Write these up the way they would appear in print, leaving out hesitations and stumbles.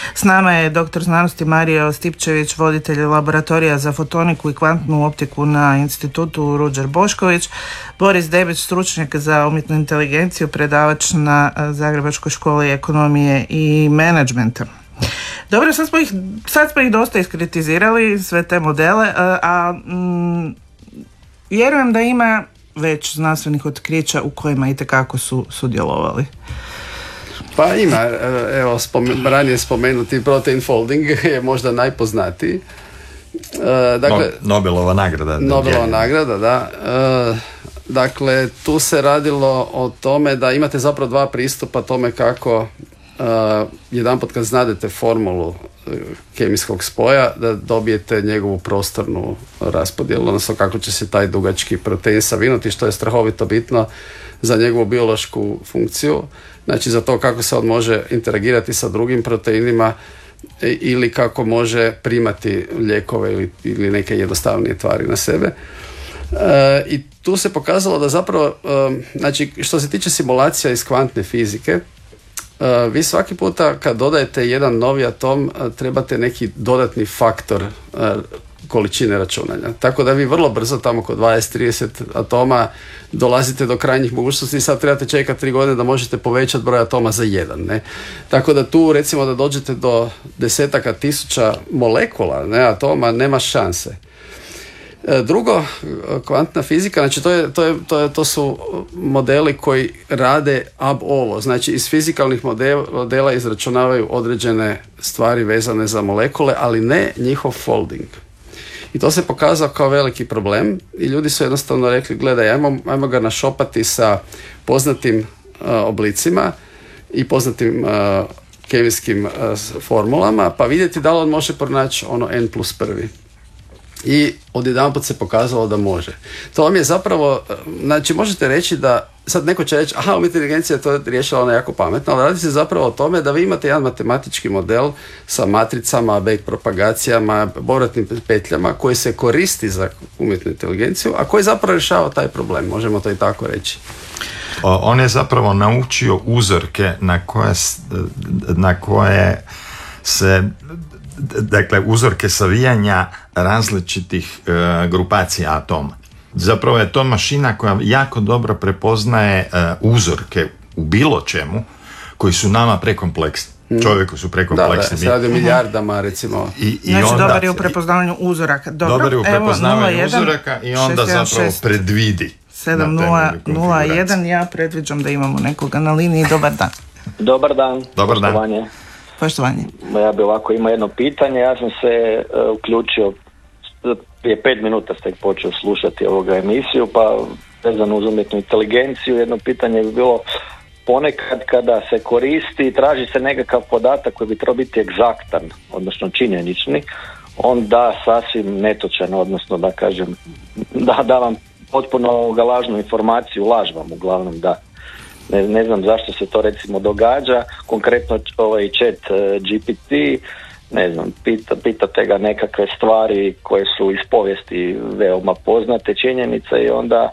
S nama je doktor znanosti Mario Stipčević, voditelj laboratorija za fotoniku i kvantnu optiku na institutu Ruđer Bošković, Boris Debić, stručnjak za umjetnu inteligenciju, predavač na Zagrebačkoj školi ekonomije i menadžmenta. Dobro, sad smo ih dosta iskritizirali, sve te modele, a vjerujem da ima već znanstvenih otkrića u kojima itekako su sudjelovali. Pa ima, evo, ranije spomenuti protein folding je možda najpoznatiji. Dakle, Nobelova nagrada. Nobelova nagrada, da. Dakle, tu se radilo o tome da imate zapravo dva pristupa tome kako jedanput kad znadete formulu kemijskog spoja, da dobijete njegovu prostornu raspodjelu, odnosno kako će se taj dugački protein savinuti, što je strahovito bitno za njegovu biološku funkciju, znači za to kako se on može interagirati sa drugim proteinima ili kako može primati lijekove ili neke jednostavnije tvari na sebe. I tu se pokazalo da zapravo, znači što se tiče simulacija iz kvantne fizike, vi svaki puta kad dodajete jedan novi atom trebate neki dodatni faktor količine računanja. Tako da vi vrlo brzo, tamo kod 20-30 atoma, dolazite do krajnjih mogućnosti i sad trebate čekati 3 godine da možete povećati broj atoma za 1. Ne? Tako da tu recimo da dođete do desetaka tisuća molekula, ne, atoma, nema šanse. Drugo, kvantna fizika, znači to su modeli koji rade ab ovo, znači iz fizikalnih modela izračunavaju određene stvari vezane za molekule, ali ne njihov folding. I to se pokazao kao veliki problem i ljudi su jednostavno rekli, gledaj, ajmo ga našopati sa poznatim oblicima i poznatim kemijskim formulama, pa vidjeti da li on može pronaći ono n+1. I odjedanput se pokazalo da može. To vam je zapravo, znači možete reći da, sad neko će reći, umjetna inteligencija je to riješila, ona jako pametna, ali radi se zapravo o tome da vi imate jedan matematički model sa matricama, backpropagacijama, povratnim petljama koji se koristi za umjetnu inteligenciju, a koji zapravo rješava taj problem, možemo to i tako reći. On je zapravo naučio uzorke na koje se, dakle, uzorke savijanja različitih grupacija atoma. Zapravo je to mašina koja jako dobro prepoznaje uzorke u bilo čemu koji su nama prekompleksni. Čovjeku su prekompleksni. Da, se radi o milijardama, recimo. Znači, dobar je u prepoznavanju uzoraka. Dobar je u prepoznavanju uzoraka i onda zapravo predvidi. 7001, ja predviđam da imamo nekoga na liniji. Dobar dan. Dobar dan. Dobar dan. Poštovanje. Ja bi ovako imao jedno pitanje. Ja sam se uključio prije 5 minuta ste počeo slušati ovoga emisiju, pa vezano uz umjetnu inteligenciju, jedno pitanje bi bilo, ponekad kada se koristi i traži se nekakav podatak koji bi trebao biti egzaktan, odnosno činjenični, on da sasvim netočan, odnosno da kažem, da vam potpuno lažnu informaciju, laž vam uglavnom da. Ne znam zašto se to recimo događa, konkretno ovaj chat GPT, ne znam, pitate ga nekakve stvari koje su iz povijesti veoma poznate činjenice i onda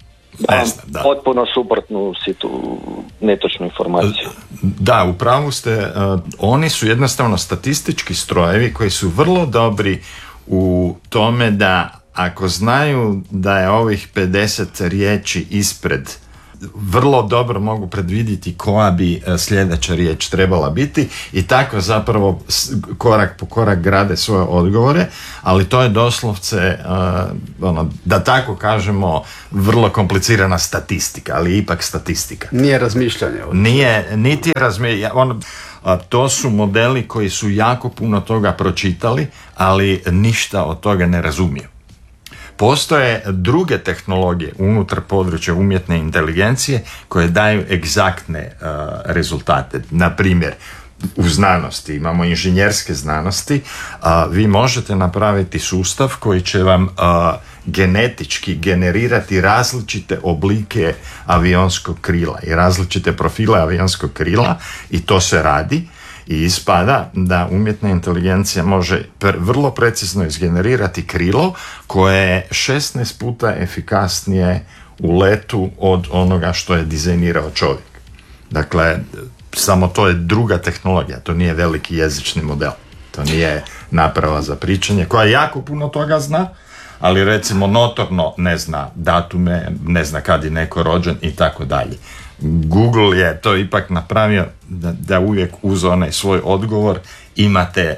potpuno suprotnu netočnu informaciju. Da, u pravu ste, oni su jednostavno statistički strojevi koji su vrlo dobri u tome da ako znaju da je ovih 50 riječi ispred, vrlo dobro mogu predvidjeti koja bi sljedeća riječ trebala biti i tako zapravo korak po korak grade svoje odgovore, ali to je doslovce, da tako kažemo, vrlo komplicirana statistika, ali ipak statistika. Nije razmišljanje. Nije, niti razmišljanje. To su modeli koji su jako puno toga pročitali, ali ništa od toga ne razumiju. Postoje druge tehnologije unutar područja umjetne inteligencije koje daju egzaktne rezultate. Na primjer, u znanosti, imamo inženjerske znanosti, vi možete napraviti sustav koji će vam genetički generirati različite oblike avionskog krila i različite profile avionskog krila i to se radi. I ispada da umjetna inteligencija može vrlo precizno izgenerirati krilo koje je 16 puta efikasnije u letu od onoga što je dizajnirao čovjek. Dakle, samo to je druga tehnologija, to nije veliki jezični model, to nije naprava za pričanje koja jako puno toga zna, ali recimo notorno ne zna datume, ne zna kad je neko rođen i tako dalje. Google je to ipak napravio da uvijek uz onaj svoj odgovor imate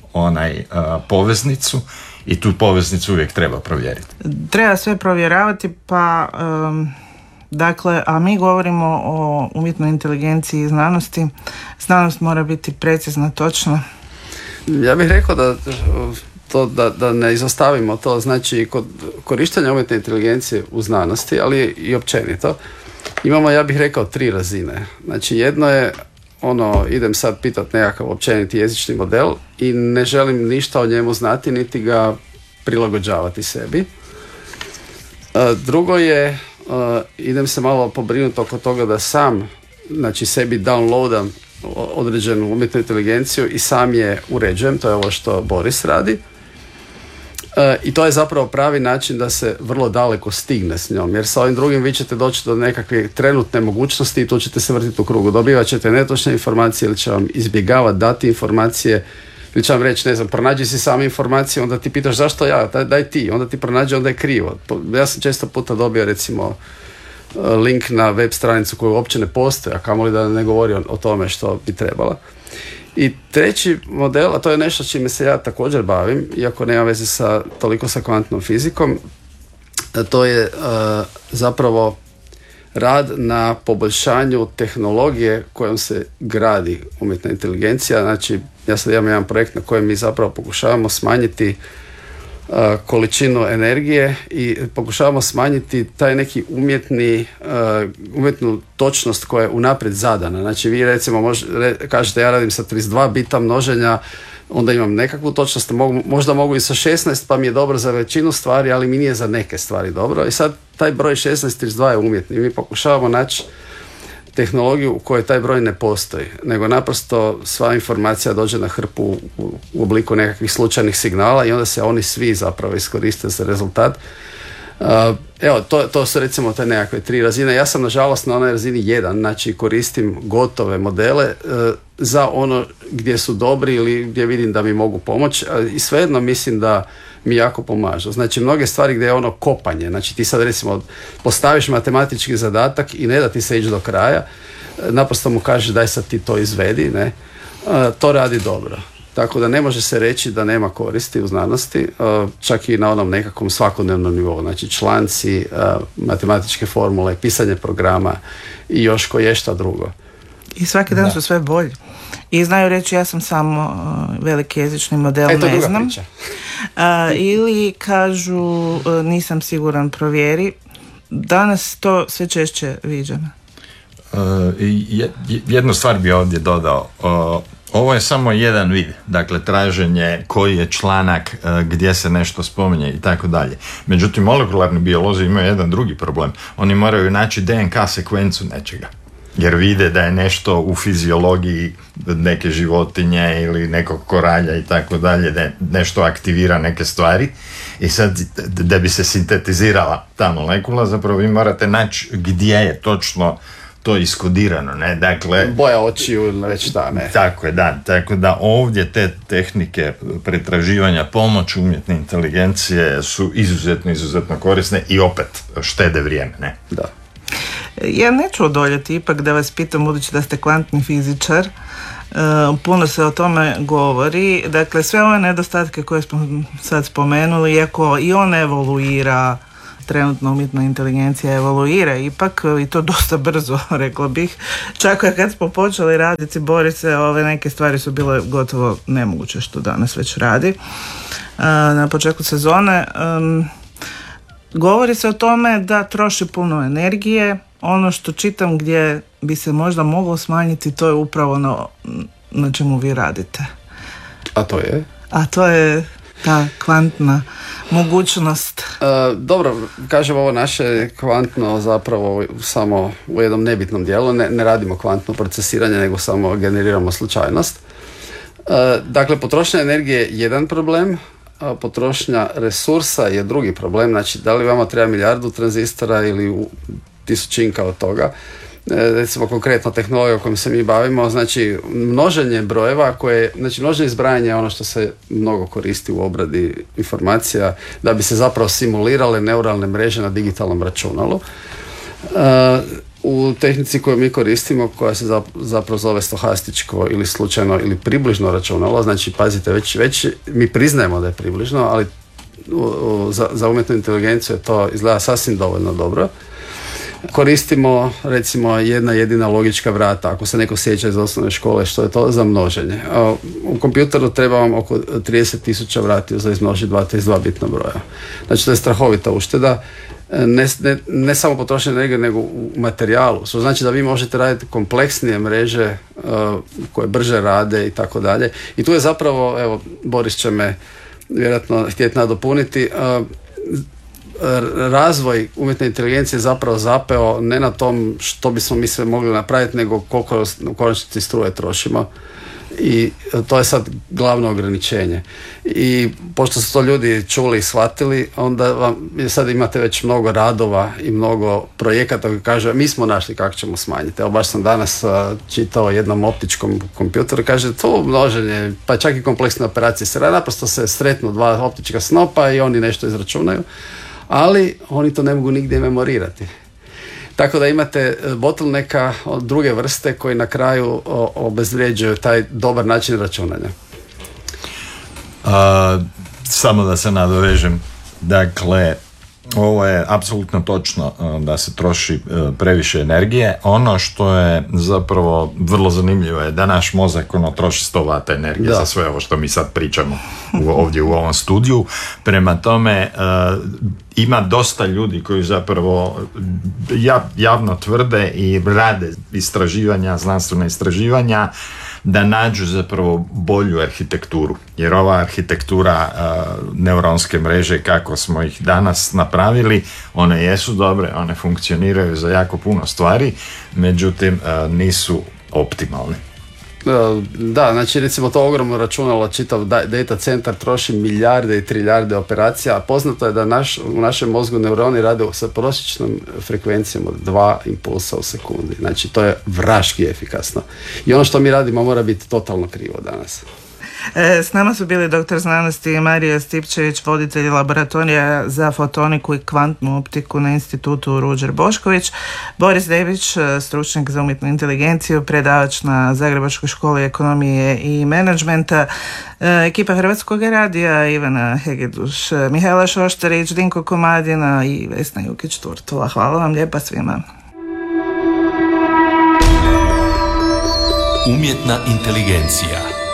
poveznicu i tu poveznicu uvijek treba provjeriti. Treba sve provjeravati, pa dakle, a mi govorimo o umjetnoj inteligenciji i znanosti. Znanost mora biti precizna, točna. Ja bih rekao da ne izostavimo to, znači kod korištenja umjetne inteligencije u znanosti, ali i općenito, imamo, ja bih rekao, 3 razine. Znači jedno je idem sad pitat nekakav općeniti jezični model i ne želim ništa o njemu znati, niti ga prilagođavati sebi. Drugo je, idem se malo pobrinuti oko toga da sam, znači sebi downloadam određenu umjetnu inteligenciju i sam je uređujem, to je ovo što Boris radi. I to je zapravo pravi način da se vrlo daleko stigne s njom, jer sa ovim drugim vi ćete doći do nekakve trenutne mogućnosti i tu ćete se vrtiti u krugu. Dobivat ćete netočne informacije ili će vam izbjegavati dati informacije ili će vam reći, ne znam, pronađi si same informacije, onda ti pitaš zašto ja, daj ti, onda ti pronađe, onda je krivo. Ja sam često puta dobio recimo link na web stranicu koju uopće ne postoji, a kamoli da ne govori o tome što bi trebala. I treći model, a to je nešto čime se ja također bavim, iako nema veze toliko sa kvantnom fizikom, to je zapravo rad na poboljšanju tehnologije kojom se gradi umjetna inteligencija. Znači, ja sad imam jedan projekt na kojem mi zapravo pokušavamo smanjiti količinu energije i pokušavamo smanjiti taj neki umjetnu točnost koja je unaprijed zadana. Znači vi recimo kažete ja radim sa 32 bita množenja, onda imam nekakvu točnost, možda mogu i sa 16 pa mi je dobro za većinu stvari, ali mi nije za neke stvari dobro. I sad taj broj 1632 je umjetni. Mi pokušavamo naći tehnologiju u kojoj taj broj ne postoji, nego naprosto sva informacija dođe na hrpu u obliku nekakvih slučajnih signala i onda se oni svi zapravo iskoriste za rezultat. Evo, to su recimo te nekakve 3 razine. Ja sam nažalost na onoj razini 1, znači koristim gotove modele za ono gdje su dobri ili gdje vidim da mi mogu pomoći i svejedno mislim da mi jako pomažu. Znači mnoge stvari gdje je kopanje, znači ti sad recimo postaviš matematički zadatak i ne da ti se ići do kraja, naprosto mu kažeš daj sad ti to izvedi, ne? To radi dobro. Tako da ne može se reći da nema koristi u znanosti, čak i na onom nekakvom svakodnevnom nivou. Znači članci, matematičke formule, pisanje programa i još koješta drugo. I svaki dan su sve bolji. I znaju reći ja sam samo veliki jezični model, ne znam. Ili kažu nisam siguran, provjeri. Danas to sve češće viđamo. Jednu stvar bi ovdje dodao. Ovo je samo jedan vid, dakle traženje koji je članak, gdje se nešto spominje i tako dalje. Međutim, molekularni biolozi imaju jedan drugi problem. Oni moraju naći DNK sekvencu nečega. Jer vide da je nešto u fiziologiji neke životinje ili nekog koralja i tako dalje, da nešto aktivira neke stvari. I sad, da bi se sintetizirala ta molekula, zapravo vi morate naći gdje je točno to iskodirano, ne? Dakle, boja očiju, već da, ne? Tako je, da. Tako da ovdje te tehnike pretraživanja pomoću umjetne inteligencije su izuzetno korisne i opet štede vrijeme, ne? Da. Ja neću odoljeti ipak da vas pitam, budući da ste kvantni fizičar, puno se o tome govori, dakle sve ove nedostatke koje smo sad spomenuli, iako i on evoluira, trenutno umjetna inteligencija evoluira ipak i to dosta brzo, rekla bih. Čak kad smo počeli raditi, Borise, ove neke stvari su bile gotovo nemoguće što danas već radi. Na početku sezone govori se o tome da troši puno energije. Ono što čitam gdje bi se možda moglo smanjiti, to je upravo na čemu vi radite. A to je? A to je ta kvantna mogućnost. Dobro, kažem, ovo naše kvantno zapravo samo u jednom nebitnom dijelu, ne radimo kvantno procesiranje, nego samo generiramo slučajnost. Dakle, potrošnja energije je jedan problem, a potrošnja resursa je drugi problem. Znači, da li vama treba milijardu tranzistora ili tisućinka od toga. recimo konkretno tehnologija kojom se mi bavimo, znači množenje brojeva znači množenje zbrajanja je ono što se mnogo koristi u obradi informacija da bi se zapravo simulirale neuralne mreže na digitalnom računalu. U tehnici koju mi koristimo, koja se zapravo zove stohastičko ili slučajno ili približno računalo, znači pazite, već mi priznajemo da je približno, ali za umjetnu inteligenciju je to izgleda sasvim dovoljno dobro. Koristimo recimo jedna jedina logička vrata, ako se neko sjeća iz osnovne škole, što je to za množenje. U kompjuteru treba vam oko 30.000 vratiju za izmnožiti 2 bitna broja. Znači to je strahovita ušteda. Ne samo potrošnje energije, nego u materijalu. Što znači da vi možete raditi kompleksnije mreže koje brže rade i tako dalje. I tu je zapravo, evo, Boris će me vjerojatno htjeti nadopuniti, razvoj umjetne inteligencije zapravo zapeo ne na tom što bismo mi sve mogli napraviti, nego koliko u konačnici struje trošimo. I to je sad glavno ograničenje. I pošto su to ljudi čuli i shvatili, onda sad imate već mnogo radova i mnogo projekata koji kaže mi smo našli kako ćemo smanjiti. Evo baš sam danas čitao jednom optičkom kompjuteru, kaže to množenje, pa čak i kompleksne operacije se rade, naprosto se sretnu 2 optička snopa i oni nešto izračunaju, ali oni to ne mogu nigdje memorirati. Tako da imate bottlenecka od druge vrste koji na kraju obezvrijeđuju taj dobar način računanja. Samo da se nadovežem. Dakle, ovo je apsolutno točno da se troši previše energije. Ono što je zapravo vrlo zanimljivo je da naš mozak troši 100 W energije za sve ovo što mi sad pričamo ovdje u ovom studiju. Prema tome, ima dosta ljudi koji zapravo javno tvrde i rade istraživanja, znanstvena istraživanja, da nađu zapravo bolju arhitekturu. Jer ova arhitektura neuronske mreže, kako smo ih danas napravili, one jesu dobre, one funkcioniraju za jako puno stvari, međutim nisu optimalne. Da, znači recimo to ogromno računalo, čitav data centar troši milijarde i trilijarde operacija, a poznato je da u našem mozgu neuroni rade sa prosječnom frekvencijom od 2 impulsa u sekundi. Znači to je vraški efikasno. I ono što mi radimo mora biti totalno krivo danas. S nama su bili doktor znanosti Marijo Stipčević, voditelj laboratorija za fotoniku i kvantnu optiku na institutu Ruđer Bošković, Boris Debić, stručnjak za umjetnu inteligenciju, predavač na Zagrebačkoj školi ekonomije i menadžmenta, ekipa Hrvatskog radija, Ivana Hegeduš, Mihajla Šoštarić, Dinko Komadina i Vesna Jukić-Turtula. Hvala vam lijepa svima. Umjetna inteligencija.